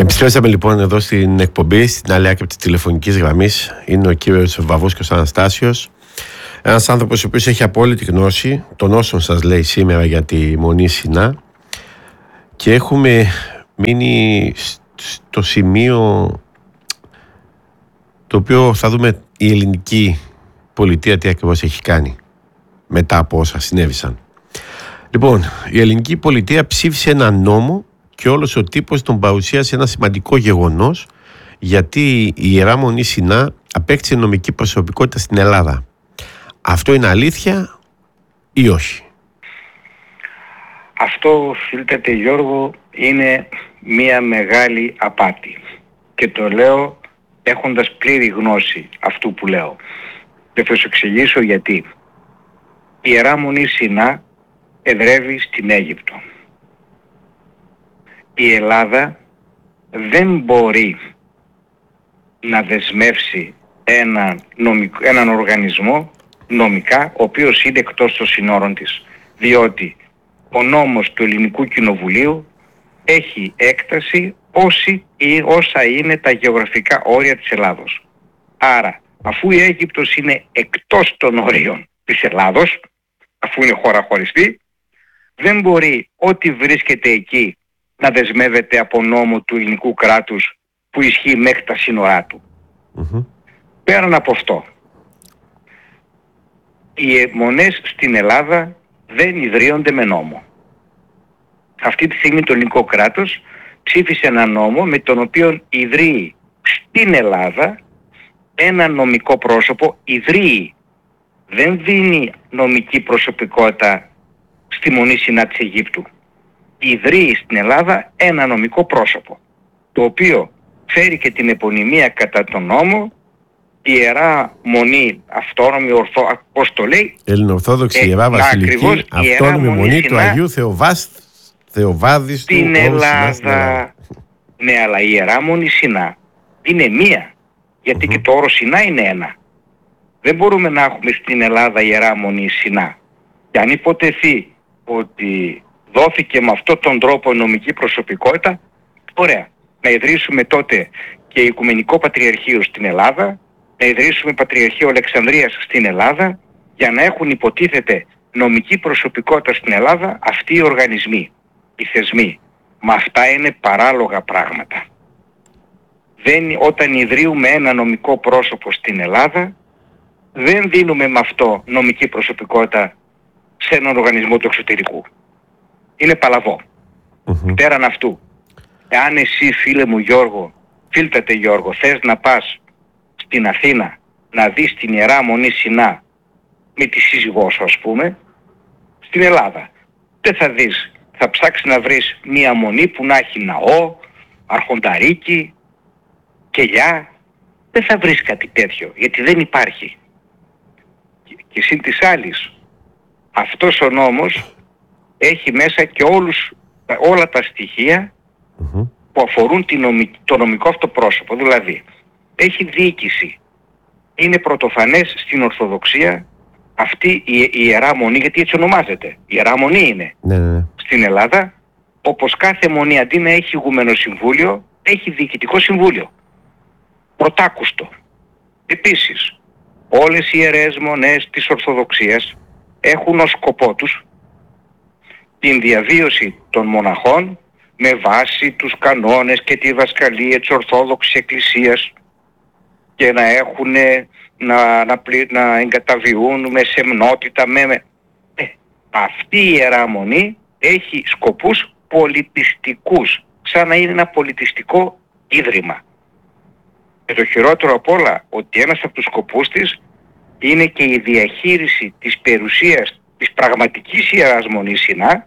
Επιστρέψαμε λοιπόν εδώ στην εκπομπή, στην άλλη άκρη της τηλεφωνικής γραμμής. Είναι ο κύριος Βαβούσκος Αναστάσιος. Ένας άνθρωπος ο οποίος έχει απόλυτη γνώση των όσων σας λέει σήμερα για τη Μονή Σινά. Και έχουμε μείνει στο σημείο το οποίο θα δούμε η ελληνική πολιτεία τι ακριβώς έχει κάνει μετά από όσα συνέβησαν. Λοιπόν, η ελληνική πολιτεία ψήφισε ένα νόμο και όλος ο τύπος τον παρουσίασε ένα σημαντικό γεγονός, γιατί η Ιερά Μονή Σινά απέκτησε νομική προσωπικότητα στην Ελλάδα. Αυτό είναι αλήθεια ή όχι? Αυτό, οφείλετε Γιώργο, είναι μία μεγάλη απάτη. Και το λέω έχοντας πλήρη γνώση αυτού που λέω. Και θα σου εξηγήσω γιατί. Η Ιερά Μονή Σινά εδρεύει στην Αίγυπτο. Η Ελλάδα δεν μπορεί να δεσμεύσει έναν οργανισμό νομικά, ο οποίος είναι εκτός των συνόρων της. Διότι ο νόμος του Ελληνικού Κοινοβουλίου έχει έκταση όσα είναι τα γεωγραφικά όρια της Ελλάδος. Άρα, αφού η Αίγυπτος είναι εκτός των όριων της Ελλάδος, αφού είναι χώρα χωριστή, δεν μπορεί ό,τι βρίσκεται εκεί να δεσμεύεται από νόμο του ελληνικού κράτους που ισχύει μέχρι τα σύνορά του. Πέραν από αυτό, οι μονές στην Ελλάδα δεν ιδρύονται με νόμο. Αυτή τη στιγμή το ελληνικό κράτος ψήφισε ένα νόμο με τον οποίο ιδρύει στην Ελλάδα ένα νομικό πρόσωπο, ιδρύει, δεν δίνει νομική προσωπικότητα στη Μονή Σινά της Αιγύπτου. Ιδρύει στην Ελλάδα ένα νομικό πρόσωπο, το οποίο φέρει και την επωνυμία κατά τον νόμο Ιερά Μονή Αυτόνομη πώς το λέει, Ελληνοορθόδοξη Ιερά Βασιλική Αυτόνομη Μονή του Αγίου Θεοβάδη στην Ελλάδα. Ναι, αλλά η Ιερά Μονή Σινά είναι μία, γιατί και το όρο Σινά είναι ένα. Δεν μπορούμε να έχουμε στην Ελλάδα Ιερά Μονή Σινά. Και αν υποτεθεί ότι δόθηκε με αυτόν τον τρόπο νομική προσωπικότητα, ωραία. Να ιδρύσουμε τότε και Οικουμενικό Πατριαρχείο στην Ελλάδα, να ιδρύσουμε Πατριαρχείο Αλεξανδρίας στην Ελλάδα, για να έχουν υποτίθεται νομική προσωπικότητα στην Ελλάδα αυτοί οι οργανισμοί, οι θεσμοί. Μα αυτά είναι παράλογα πράγματα. Όταν ιδρύουμε ένα νομικό πρόσωπο στην Ελλάδα, δεν δίνουμε με αυτό νομική προσωπικότητα σε έναν οργανισμό του εξωτερικού. Είναι παλαβό. Πέραν αυτού, εάν εσύ φίλε μου Γιώργο, φίλτατε Γιώργο, θες να πας στην Αθήνα να δεις την Ιερά Μονή Σινά με τη σύζυγό σου ας πούμε, στην Ελλάδα, δεν θα δεις, θα ψάξεις να βρεις μία μονή που να έχει ναό, αρχονταρίκι, κελιά, δεν θα βρεις κάτι τέτοιο, γιατί δεν υπάρχει. Και συν της άλλης, αυτός ο νόμος έχει μέσα και όλα τα στοιχεία που αφορούν το νομικό αυτό πρόσωπο. Δηλαδή, έχει διοίκηση. Είναι πρωτοφανές στην Ορθοδοξία αυτή η Ιερά Μονή, γιατί έτσι ονομάζεται. Η Ιερά Μονή είναι. Στην Ελλάδα, όπως κάθε μονή αντί να έχει ηγούμενο συμβούλιο, έχει διοικητικό συμβούλιο. Πρωτάκουστο. Επίσης, όλες οι ιερές μονές της Ορθοδοξίας έχουν ως σκοπό τους την διαβίωση των μοναχών με βάση τους κανόνες και τη διδασκαλία της Ορθόδοξης Εκκλησίας και να έχουν να εγκαταβιούν με σεμνότητα. Αυτή η Ιερά Μονή έχει σκοπούς πολιτιστικούς, σαν να είναι ένα πολιτιστικό ίδρυμα. Και το χειρότερο απ' όλα, ότι ένας από τους σκοπούς της είναι και η διαχείριση της περιουσίας της πραγματικής Ιεράς Μονής Σινά,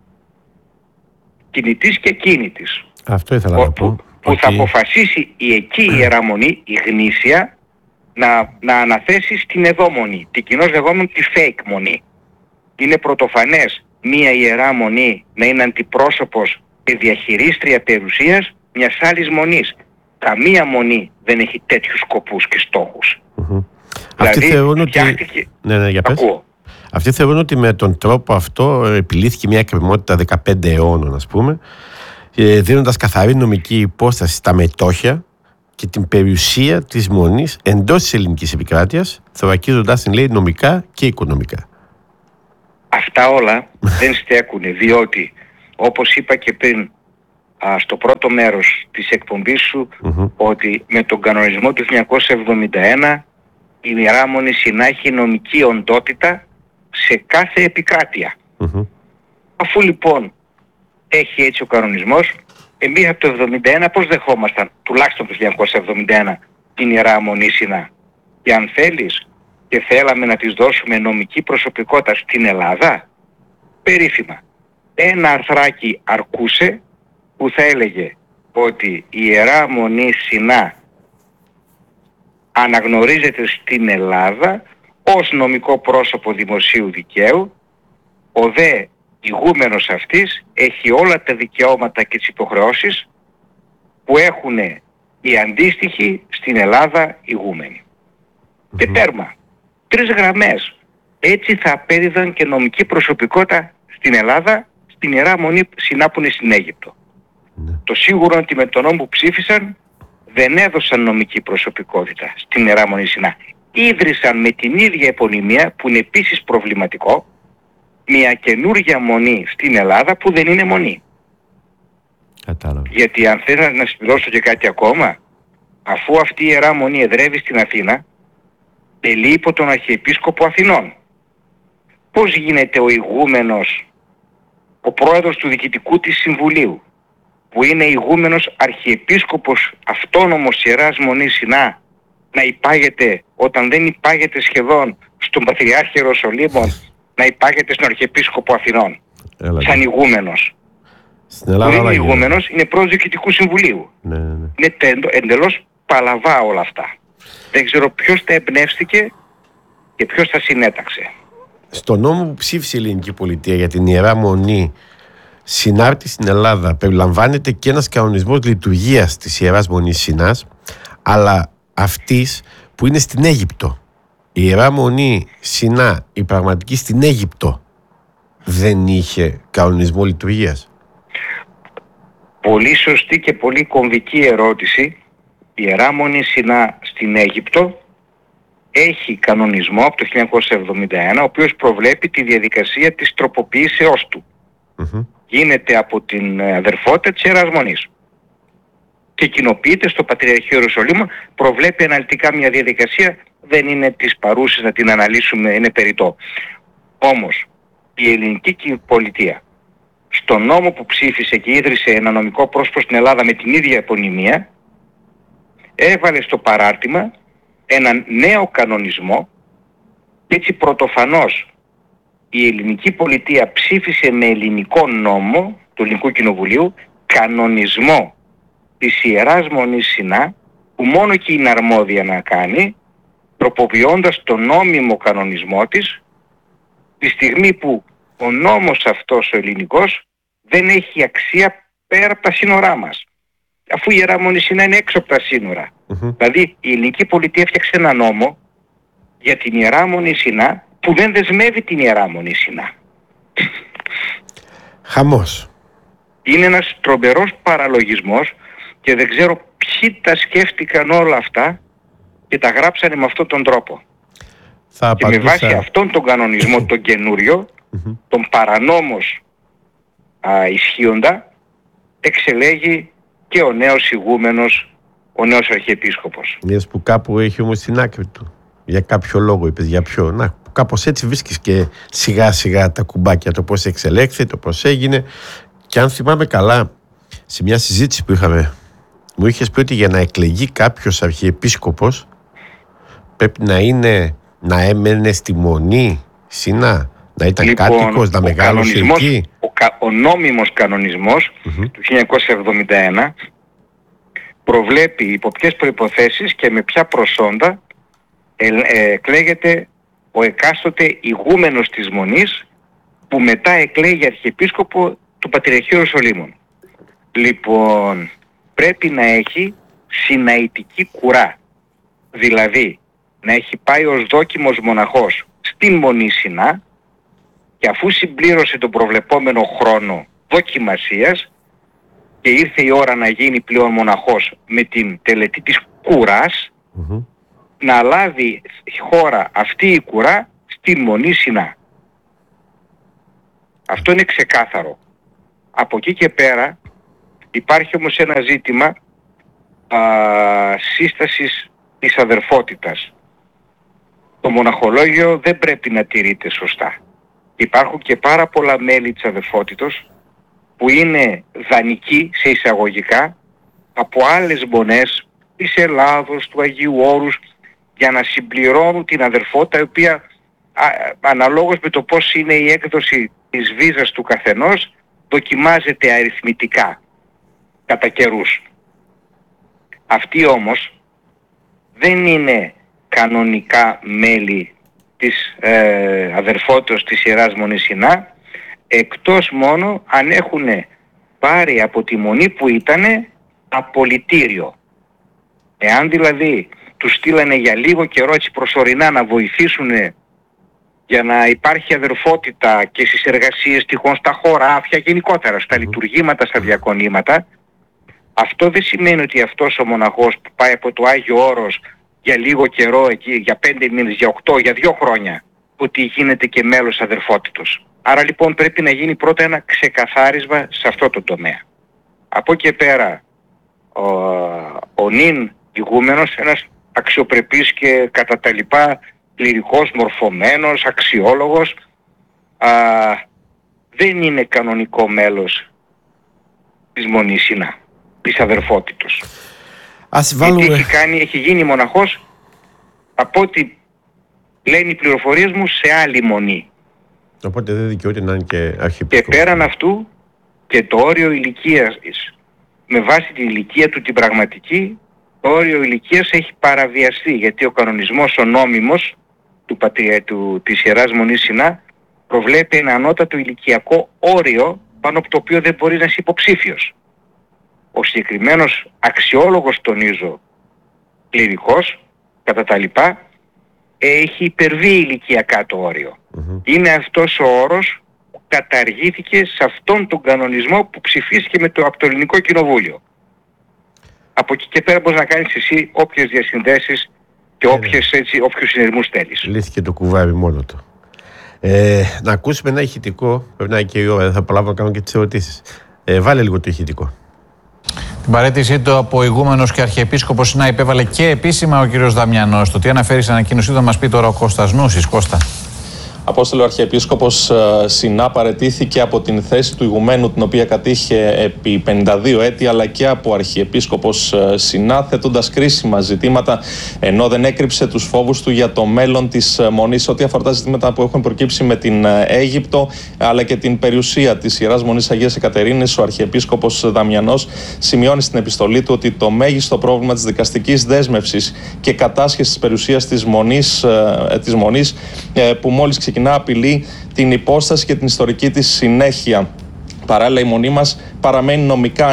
κινητής και κίνητης. Αυτό ήθελα να πω. Που θα αποφασίσει η εκεί Ιερά Μονή, η γνήσια, να αναθέσει στην εδώ μονή, την κοινώς λεγόμενη τη fake μονή. Είναι πρωτοφανές μία Ιερά Μονή να είναι αντιπρόσωπος και διαχειρίστρια περιουσίας μιας άλλης μονής. Καμία μονή δεν έχει τέτοιους σκοπούς και στόχους. Αυτοί θεωρούν ότι... για πες. Αυτοί θεωρούν ότι με τον τρόπο αυτό επιλύθηκε μια εκκρεμότητα 15 αιώνων, ας πούμε, δίνοντας καθαρή νομική υπόσταση στα μετόχια και την περιουσία της Μονής εντός της ελληνικής επικράτειας, θωρακίζοντας την, λέει, νομικά και οικονομικά. Αυτά όλα δεν στέκουν, διότι όπως είπα και πριν στο πρώτο μέρος της εκπομπής σου, ότι με τον κανονισμό του 1971 η Ιερά Μονή Σινά έχει νομική οντότητα σε κάθε επικράτεια. Αφού λοιπόν έχει έτσι ο κανονισμός, εμείς από το 1971 πώς δεχόμασταν, τουλάχιστον το 1971, την Ιερά Μονή Σινά? Και αν θέλεις, και θέλαμε να της δώσουμε νομική προσωπικότητα στην Ελλάδα, περίφημα. Ένα αρθράκι αρκούσε που θα έλεγε ότι η Ιερά Μονή Σινά αναγνωρίζεται στην Ελλάδα ως νομικό πρόσωπο δημοσίου δικαίου, ο δε ηγούμενος αυτής έχει όλα τα δικαιώματα και τις υποχρεώσεις που έχουν οι αντίστοιχοι στην Ελλάδα ηγούμενοι. Και τέρμα. 3 γραμμές. Έτσι θα απέδιδαν και νομική προσωπικότητα στην Ελλάδα, στην Ιερά Μονή Σινά που είναι στην Αίγυπτο. Το σίγουρο είναι ότι με τον νόμο που ψήφισαν δεν έδωσαν νομική προσωπικότητα στην Ιερά Μονή Σινά. Ίδρυσαν με την ίδια επωνυμία, που είναι επίσης προβληματικό, μια καινούργια μονή στην Ελλάδα που δεν είναι μονή. Κατάλαβα. Γιατί αν θέλω να συμπληρώσω και κάτι ακόμα, αφού αυτή η Ιερά Μονή εδρεύει στην Αθήνα, τελεί υπό τον Αρχιεπίσκοπο Αθηνών. Πώς γίνεται ο ηγούμενος, ο πρόεδρος του Διοικητικού της Συμβουλίου, που είναι ηγούμενος Αρχιεπίσκοπος αυτόνομος Ιεράς Μονής Σινά, να υπάγεται, όταν δεν υπάγεται σχεδόν στον Πατριάρχη Ιεροσολύμων, να υπάγεται στον Αρχιεπίσκοπο Αθηνών, σαν ηγούμενος? Στην Ελλάδα που είναι ηγούμενος, είναι πρόεδρος Διοικητικού Συμβουλίου. Είναι εντελώς παλαβά όλα αυτά. Δεν ξέρω ποιος τα εμπνεύστηκε και ποιος τα συνέταξε. Στο νόμο που ψήφισε η ελληνική πολιτεία για την Ιερά Μονή Συνάρτη στην Ελλάδα περιλαμβάνεται και ένας κανονισμός λειτουργίας της Ιεράς Μονής Σινάς, αλλά αυτής που είναι στην Αίγυπτο. Η Ιερά Μονή Σινά, η πραγματική στην Αίγυπτο, δεν είχε κανονισμό λειτουργίας? Πολύ σωστή και πολύ κομβική ερώτηση. Η Ιερά Μονή Σινά στην Αίγυπτο έχει κανονισμό από το 1971, ο οποίος προβλέπει τη διαδικασία της τροποποιήσεώς του. Γίνεται από την αδερφότητα της Ιεράς Μονής και κοινοποιείται στο Πατριαρχείο Ιεροσολύμων, προβλέπει αναλυτικά μια διαδικασία, δεν είναι της παρούσης να την αναλύσουμε, είναι περιττό. Όμως η ελληνική πολιτεία στο νόμο που ψήφισε και ίδρυσε ένα νομικό πρόσωπο στην Ελλάδα με την ίδια επωνυμία, έβαλε στο παράρτημα έναν νέο κανονισμό, και έτσι πρωτοφανώς η ελληνική πολιτεία ψήφισε με ελληνικό νόμο του Ελληνικού Κοινοβουλίου κανονισμό της Ιεράς Μονής Σινά, που μόνο και είναι αρμόδια να κάνει, τροποποιώντας τον νόμιμο κανονισμό της, τη στιγμή που ο νόμος αυτός ο ελληνικός δεν έχει αξία πέρα από τα σύνορά μας, αφού η Ιερά Μονή Σινά είναι έξω από τα σύνορα. Δηλαδή η ελληνική πολιτεία έφτιαξε ένα νόμο για την Ιερά Μονή Σινά που δεν δεσμεύει την Ιερά Μονή Σινά. Χαμός. Είναι ένας τρομερός παραλογισμός και δεν ξέρω ποιοι τα σκέφτηκαν όλα αυτά και τα γράψανε με αυτόν τον τρόπο. Και με βάση αυτόν τον κανονισμό τον καινούριο, τον παρανόμως ισχύοντα, εξελέγει και ο νέος ηγούμενος, ο νέος Αρχιεπίσκοπος. Μιας που κάπου έχει όμως την άκρη του. Για κάποιο λόγο είπες, για ποιο? Να, κάπως έτσι βρίσκεις και σιγά σιγά τα κουμπάκια, το πώς εξελέγχθη, το πώς έγινε. Και αν θυμάμαι καλά, σε μια συζήτηση που είχαμε, μου είχες πει ότι για να εκλεγεί κάποιος αρχιεπίσκοπος πρέπει να έμενε στη Μονή Σινά, να ήταν λοιπόν, κάτοικος, να μεγάλωσε εκεί. Ο νόμιμος κανονισμός του 1971 προβλέπει υπό ποιες προϋποθέσεις και με ποια προσόντα εκλέγεται ο εκάστοτε ηγούμενος της Μονής, που μετά εκλέγει αρχιεπίσκοπο του Πατριαρχείου Ιεροσολύμων. Λοιπόν, πρέπει να έχει συναητική κουρά, δηλαδή να έχει πάει ως δόκιμος μοναχός στην Μονή Σινά και αφού συμπλήρωσε τον προβλεπόμενο χρόνο δοκιμασίας, και ήρθε η ώρα να γίνει πλέον μοναχός με την τελετή της κουράς, να λάβει χώρα αυτή η κουρά στη Μονή Σινά. Αυτό είναι ξεκάθαρο. Από εκεί και πέρα υπάρχει όμως ένα ζήτημα σύστασης της αδερφότητας. Το μοναχολόγιο δεν πρέπει να τηρείται σωστά. Υπάρχουν και πάρα πολλά μέλη της αδερφότητος που είναι δανεικοί σε εισαγωγικά από άλλες μονές της Ελλάδος, του Αγίου Όρους, για να συμπληρώνουν την αδερφότητα, η οποία αναλόγως με το πώς είναι η έκδοση της βίζας του καθενός δοκιμάζεται αριθμητικά κατά καιρούς. Αυτοί όμως δεν είναι κανονικά μέλη της αδερφότητας της Ιεράς Μονής Σινά, εκτός μόνο αν έχουν πάρει από τη μονή που ήτανε απολυτήριο. Εάν δηλαδή τους στείλανε για λίγο καιρό έτσι προσωρινά να βοηθήσουν για να υπάρχει αδερφότητα και στις εργασίες τυχόν στα χωράφια, γενικότερα στα λειτουργήματα, στα διακονήματα, αυτό δεν σημαίνει ότι αυτός ο μοναχός που πάει από το Άγιο Όρος για λίγο καιρό εκεί, για 5 μήνες, για 8, για 2 χρόνια, ότι γίνεται και μέλος αδερφότητος. Άρα λοιπόν πρέπει να γίνει πρώτα ένα ξεκαθάρισμα σε αυτό το τομέα. Από εκεί πέρα ο νυν ηγούμενος, ένας αξιοπρεπής και κατά τα λοιπά κληρικός, μορφωμένος, αξιόλογος, δεν είναι κανονικό μέλος της Μονής Σινά, της αδερφότητος. Γιατί έχει γίνει μοναχός, από ό,τι λένε οι πληροφορίες μου, σε άλλη μονή. Οπότε δεν δικαιούται να είναι και αρχιεπίσκοπος. Και πέραν αυτού και το όριο ηλικίας, με βάση την ηλικία του την πραγματική, το όριο ηλικίας έχει παραβιαστεί, γιατί ο κανονισμός ο νόμιμος της Ιεράς Μονής Σινά προβλέπει ένα ανώτατο ηλικιακό όριο πάνω από το οποίο δεν μπορεί να είσαι υποψήφιος. Ο συγκεκριμένος αξιόλογος, τονίζω, κληρικός, κατά τα λοιπά, έχει υπερβεί ηλικιακά το όριο. Είναι αυτός ο όρος που καταργήθηκε σε αυτόν τον κανονισμό που ψηφίστηκε από το Ελληνικό Κοινοβούλιο. Από εκεί και πέρα μπορείς να κάνεις εσύ όποιες διασυνδέσεις και όποιους συνειρμούς θέλεις. Λύθηκε το κουβάρι μόνο του. Να ακούσουμε ένα ηχητικό, πρέπει να είναι και η ώρα, δεν θα προλάβω να κάνω και τις ερωτήσεις. Βάλε λίγο το ηχητικό. Την παραίτησή του από ηγούμενος και αρχιεπίσκοπος Σινά υπέβαλε και επίσημα ο κύριος Δαμιανός. Το τι αναφέρει στην ανακοίνωσή του θα μας πει τώρα ο Κώστας Νούσης. Κώστα. Απόστολε, ο Αρχιεπίσκοπος Σινά παραιτήθηκε από την θέση του ηγουμένου, την οποία κατήχε επί 52 έτη, αλλά και από Αρχιεπίσκοπος Σινά, θέτοντας κρίσιμα ζητήματα, ενώ δεν έκρυψε τους φόβους του για το μέλλον της Μονής, ό,τι αφορά τα ζητήματα που έχουν προκύψει με την Αίγυπτο, αλλά και την περιουσία της Ιεράς Μονής Αγίας Εκατερίνης. Ο Αρχιεπίσκοπος Δαμιανός σημειώνει στην επιστολή του ότι το μέγιστο πρόβλημα της δικαστικής δέσμευσης και κατάσχεσης της περιουσίας της Μονής, που μόλις ξεκινά απειλεί την υπόσταση και την ιστορική της συνέχεια. Παράλληλα, η μονή μας παραμένει νομικά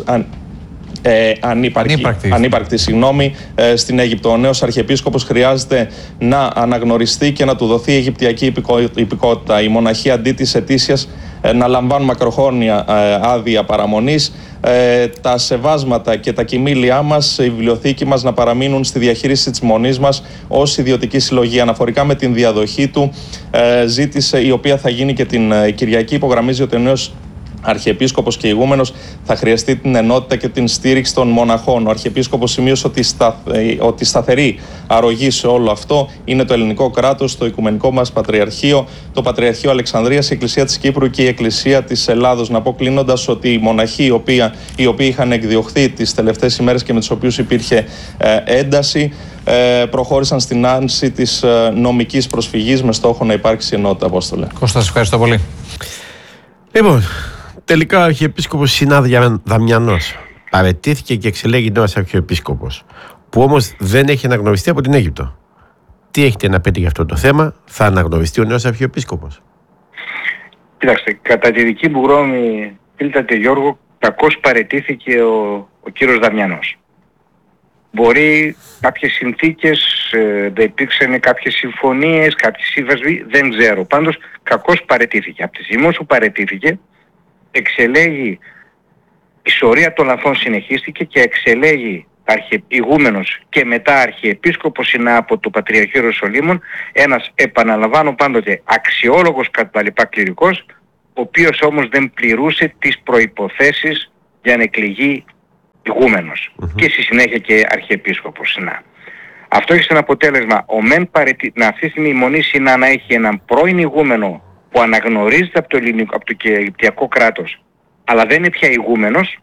ανύπαρκτη στην Αίγυπτο. Ο νέος Αρχιεπίσκοπος χρειάζεται να αναγνωριστεί και να του δοθεί αιγυπτιακή υπηκότητα. Οι μοναχοί, αντί της ετήσιας να λαμβάνουν μακροχρόνια άδεια παραμονής, τα σεβάσματα και τα κοιμήλια μας, η βιβλιοθήκη μας να παραμείνουν στη διαχείριση της μονής μας ως ιδιωτική συλλογή. Αναφορικά με την διαδοχή του, ζήτησε, η οποία θα γίνει και την Κυριακή, υπογραμμίζει ότι ο νέος Αρχιεπίσκοπος και ηγούμενος θα χρειαστεί την ενότητα και την στήριξη των μοναχών. Ο Αρχιεπίσκοπος σημείωσε ότι σταθερή αρρωγή σε όλο αυτό είναι το ελληνικό κράτος, το οικουμενικό μας Πατριαρχείο, το Πατριαρχείο Αλεξανδρίας, η Εκκλησία της Κύπρου και η Εκκλησία της Ελλάδος. Να πω κλείνοντας ότι οι μοναχοί οι οποίοι είχαν εκδιωχθεί τις τελευταίες ημέρες και με τους οποίους υπήρχε ένταση, προχώρησαν στην άρνηση της νομικής προσφυγής με στόχο να υπάρξει ενότητα. Απόστολε. Κώστα, σας ευχαριστώ πολύ. Λοιπόν, τελικά ο Αρχιεπίσκοπος Σινά Δαμιανός παραιτήθηκε και εξελέγει νέος Αρχιεπίσκοπος, που όμως δεν έχει αναγνωριστεί από την Αίγυπτο. Τι έχετε να πείτε για αυτό το θέμα? Θα αναγνωριστεί ο νέος Αρχιεπίσκοπος? Κοιτάξτε, κατά τη δική μου γνώμη, φίλτατε Γιώργο, κακώς παραιτήθηκε ο κύριος Δαμιανός. Μπορεί κάποιες συνθήκες, δεν υπήρξαν κάποιες συμφωνίες, κάποιες σύμβασμοι, δεν ξέρω. Πάντως κακώς παραιτήθηκε. Από τη στιγμή που παραιτήθηκε, εξελέγει η σωρία των λαθών συνεχίστηκε και εξελέγει αρχιηγούμενος και μετά αρχιεπίσκοπος είναι από το Πατριαρχείο Ιεροσολύμων, ένας, επαναλαμβάνω πάντοτε, αξιόλογος κατά λοιπά κληρικός, ο οποίος όμως δεν πληρούσε τις προϋποθέσεις για να εκλεγεί ηγούμενος και στη συνέχεια και αρχιεπίσκοπος. Αυτό έχει σαν αποτέλεσμα να αυτή τη στιγμή η Μονή Σινά να έχει έναν πρώην ηγούμενο που αναγνωρίζεται από το Αιγυπτιακό κράτος, αλλά δεν είναι πια ηγούμενος,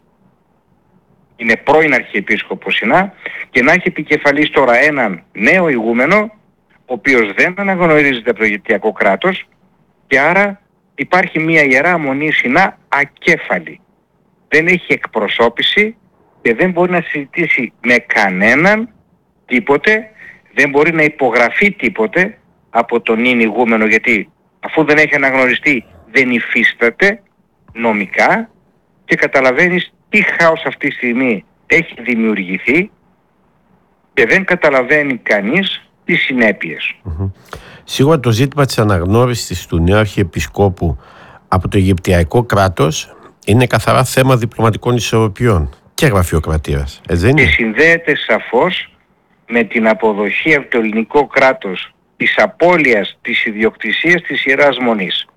είναι πρώην αρχιεπίσκοπος Σινά, και να έχει επικεφαλής τώρα έναν νέο ηγούμενο, ο οποίος δεν αναγνωρίζεται από το Αιγυπτιακό κράτος, και άρα υπάρχει μια Ιερά Μονή Σινά ακέφαλη. Δεν έχει εκπροσώπηση και δεν μπορεί να συζητήσει με κανέναν τίποτε, δεν μπορεί να υπογραφεί τίποτε από τον νυν ηγούμενο, γιατί αφού δεν έχει αναγνωριστεί δεν υφίσταται νομικά, και καταλαβαίνεις τι χάος αυτή τη στιγμή έχει δημιουργηθεί και δεν καταλαβαίνει κανείς τις συνέπειες. Σίγουρα το ζήτημα της αναγνώρισης του νέου αρχιεπισκόπου από το Αιγυπτιακό κράτος είναι καθαρά θέμα διπλωματικών ισορροπιών και γραφειοκρατίας, έτσι δεν είναι? Και συνδέεται σαφώς με την αποδοχή από το ελληνικό κράτος της απώλειας της ιδιοκτησίας της Ιεράς Μονής.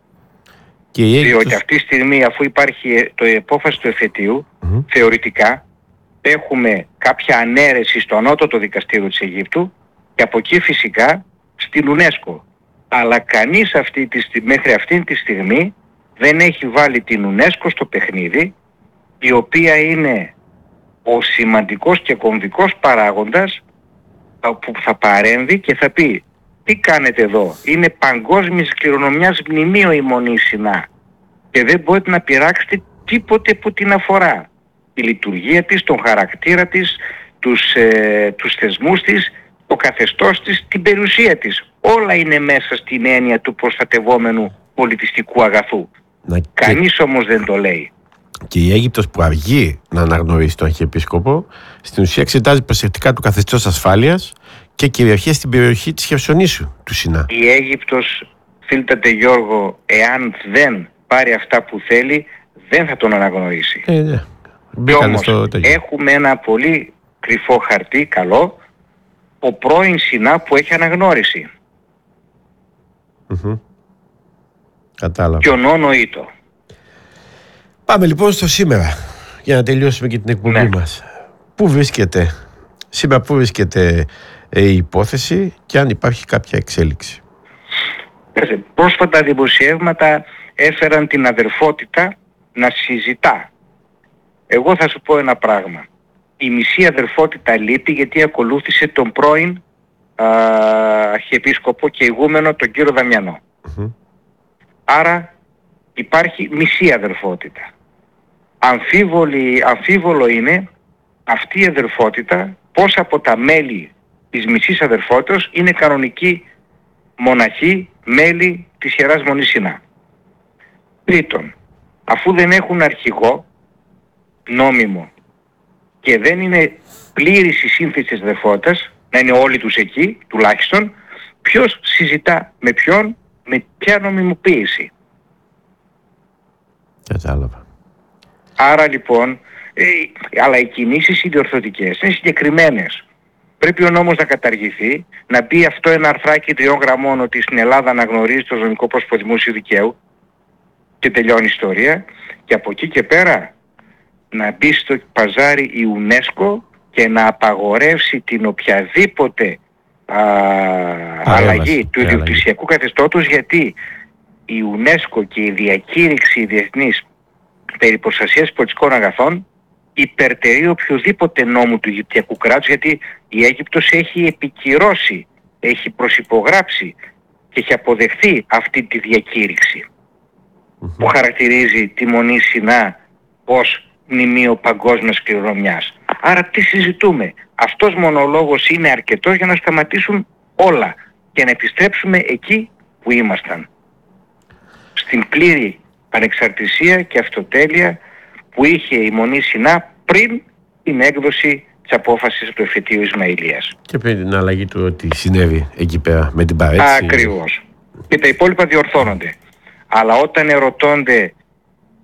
Διότι αυτή τη στιγμή, αφού υπάρχει η απόφαση του εφετείου, θεωρητικά έχουμε κάποια ανέρεση στο ανώτατο δικαστήριο της Αιγύπτου και από εκεί φυσικά στην UNESCO. Αλλά κανείς μέχρι αυτή τη στιγμή δεν έχει βάλει την UNESCO στο παιχνίδι, η οποία είναι ο σημαντικός και κομβικός παράγοντας που θα παρέμβει και θα πει: τι κάνετε εδώ, είναι παγκόσμιας κληρονομιάς μνημείο η Μονή Σινά και δεν μπορείτε να πειράξετε τίποτε που την αφορά. Τη λειτουργία της, τον χαρακτήρα της, τους θεσμούς της, το καθεστώς της, την περιουσία της. Όλα είναι μέσα στην έννοια του προστατευόμενου πολιτιστικού αγαθού. Κανείς όμως δεν το λέει. Και η Αίγυπτος, που αργεί να αναγνωρίσει τον Αρχιεπίσκοπο, στην ουσία εξετάζει προσεκτικά το καθεστώς ασφάλειας και κυριαρχία στην περιοχή της Χερσονήσου του Σινά. Η Αίγυπτος, φίλτατε Γιώργο, εάν δεν πάρει αυτά που θέλει, δεν θα τον αναγνωρίσει. Ναι. Όμως έχουμε ένα πολύ κρυφό χαρτί, καλό, ο πρώην Σινά που έχει αναγνώριση. Κατάλαβα. Και ο Νόνο Ήτο. Πάμε λοιπόν στο σήμερα, για να τελειώσουμε και την εκπομπή μας. Πού βρίσκεται η υπόθεση και αν υπάρχει κάποια εξέλιξη? Πρόσφατα δημοσιεύματα έφεραν την αδερφότητα να συζητά. Εγώ θα σου πω ένα πράγμα. Η μισή αδερφότητα λείπει, γιατί ακολούθησε τον πρώην αρχιεπίσκοπο και ηγούμενο, τον κύριο Δαμιανό. Άρα υπάρχει μισή αδερφότητα. Αμφίβολο είναι αυτή η αδερφότητα πώς από τα μέλη της μισής αδερφότητας είναι κανονικοί μοναχοί, μέλη της Ιεράς Μονής Σινά. Τρίτον, αφού δεν έχουν αρχηγό νόμιμο και δεν είναι πλήρης η σύνθεση της αδερφότητας, να είναι όλοι τους εκεί τουλάχιστον, ποιος συζητά με ποιον, με ποια νομιμοποίηση? Κατάλαβα. Άρα λοιπόν, αλλά οι κινήσεις οι διορθωτικές είναι συγκεκριμένες. Πρέπει ο νόμος να καταργηθεί, να μπει αυτό ένα αρθράκι 3 γραμμών ότι στην Ελλάδα αναγνωρίζει το νομικό πρόσωπο δημόσιου δικαίου και τελειώνει η ιστορία, και από εκεί και πέρα να μπει στο παζάρι η UNESCO και να απαγορεύσει την οποιαδήποτε αλλαγή του ιδιοκτησιακού καθεστώτος, γιατί η UNESCO και η διακήρυξη διεθνής περί προστασίας πολιτικών αγαθών υπερτερεί οποιοδήποτε νόμου του Αιγυπτιακού κράτους, γιατί η Αίγυπτος έχει επικυρώσει, έχει προσυπογράψει και έχει αποδεχθεί αυτή τη διακήρυξη που χαρακτηρίζει τη Μονή Σινά ως μνημείο παγκόσμιας κληρονομιάς. Άρα τι συζητούμε? Αυτός μονολόγος είναι αρκετός για να σταματήσουν όλα και να επιστρέψουμε εκεί που ήμασταν, στην πλήρη ανεξαρτησία και αυτοτέλεια που είχε η Μονή Σινά πριν την έκδοση της απόφασης του εφετείου Ισμαηλίας. Και πριν την αλλαγή του ότι συνέβη εκεί πέρα με την παρέτηση. Ακριβώς. Και τα υπόλοιπα διορθώνονται. Αλλά όταν ερωτώνται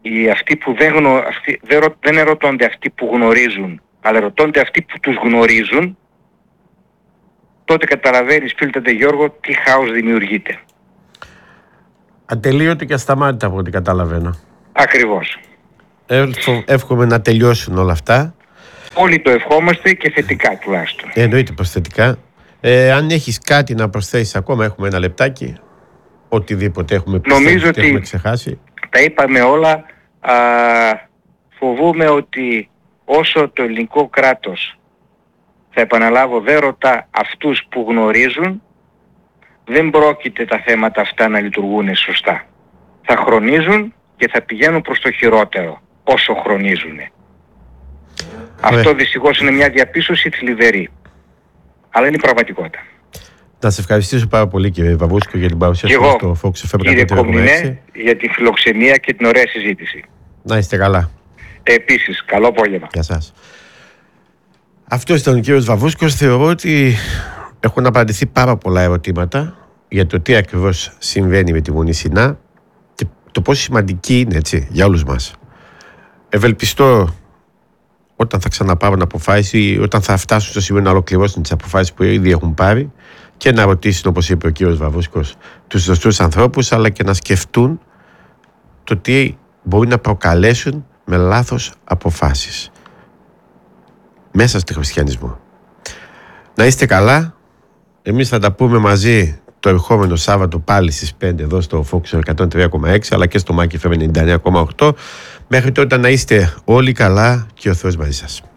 αυτοί που δεν ερωτώνται αυτοί που γνωρίζουν, αλλά ερωτώνται αυτοί που τους γνωρίζουν, τότε καταλαβαίνεις, φίλε Γιώργο, τι χάος δημιουργείται. Ατελείωτο και ασταμάτητα από ό,τι καταλαβαίνω. Ακριβώς. Εύχομαι να τελειώσουν όλα αυτά. Όλοι το ευχόμαστε και θετικά τουλάχιστον. Εννοείται πως θετικά. Αν έχεις κάτι να προσθέσεις ακόμα, έχουμε ένα λεπτάκι. Οτιδήποτε έχουμε πει, νομίζω ότι έχουμε ξεχάσει. Τα είπαμε όλα. Φοβούμαι ότι όσο το ελληνικό κράτος, θα επαναλάβω, δεν ρωτά αυτούς που γνωρίζουν, δεν πρόκειται τα θέματα αυτά να λειτουργούν σωστά. Θα χρονίζουν και θα πηγαίνουν προς το χειρότερο όσο χρονίζουν. Αυτό δυστυχώς είναι μια διαπίστωση θλιβερή. Αλλά είναι η πραγματικότητα. Να σε ευχαριστήσω πάρα πολύ, κύριε Βαβούσκο, για την παρουσία σου στο Fox FM. Κύριε Κομνηνέ, για τη φιλοξενία και την ωραία συζήτηση. Να είστε καλά. Επίσης, καλό απόγευμα. Γεια σας. Αυτός ήταν ο κύριος Βαβούσκος. Θεωρώ ότι έχουν απαντηθεί πάρα πολλά ερωτήματα για το τι ακριβώς συμβαίνει με τη Μονή Σινά και το πόσο σημαντική είναι, έτσι, για όλους μας. Ευελπιστώ όταν θα ξαναπάρουν αποφάσεις ή όταν θα φτάσουν στο σημείο να ολοκληρώσουν τις αποφάσεις που ήδη έχουν πάρει και να ρωτήσουν, όπως είπε ο κύριος Βαβούσκος, τους σωστούς ανθρώπους, αλλά και να σκεφτούν το τι μπορεί να προκαλέσουν με λάθος αποφάσεις μέσα στο χριστιανισμό. Να είστε καλά. Εμείς θα τα πούμε μαζί το ερχόμενο Σάββατο πάλι στις 5 εδώ στο Fox 103,6 αλλά και στο Mac FM 99,8. Μέχρι τότε να είστε όλοι καλά και ο Θεός μαζί σας.